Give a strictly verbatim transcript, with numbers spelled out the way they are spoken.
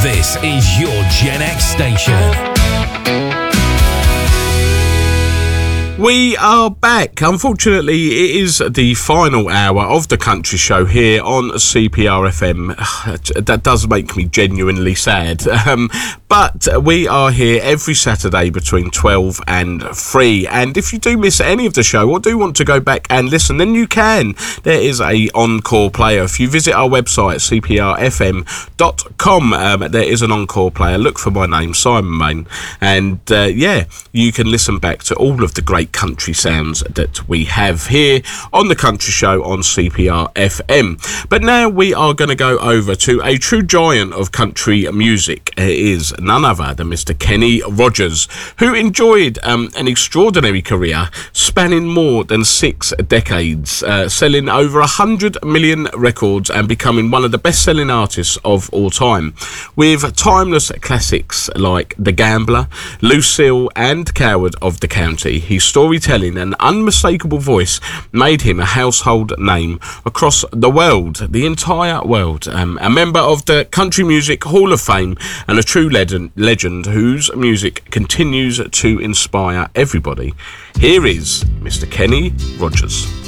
This is your Gen X station. We are back. Unfortunately, it is the final hour of the country show here on C P R F M. That does make me genuinely sad. Um, but we are here every Saturday between twelve and three. And if you do miss any of the show or do want to go back and listen, then you can. There is a encore player. If you visit our website, c p r f m dot com, um, there is an encore player. Look for my name, Simon Main. And uh, yeah, you can listen back to all of the great country sounds that we have here on the country show on C P R F M. But now we are going to go over to a true giant of country music. It is none other than Mister Kenny Rogers, who enjoyed um, an extraordinary career spanning more than six decades, uh, selling over a hundred million records and becoming one of the best-selling artists of all time, with timeless classics like The Gambler, Lucille and Coward of the County. His storytelling and unmistakable voice made him a household name across the world, the entire world. Um, a member of the Country Music Hall of Fame and a true legend, legend whose music continues to inspire everybody. Here is Mister Kenny Rogers.